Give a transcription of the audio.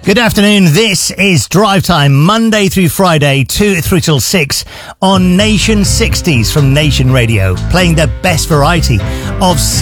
Good afternoon. This is Drive Time, Monday through Friday, 2 through till 6 on Nation 60s from Nation Radio, playing the best variety of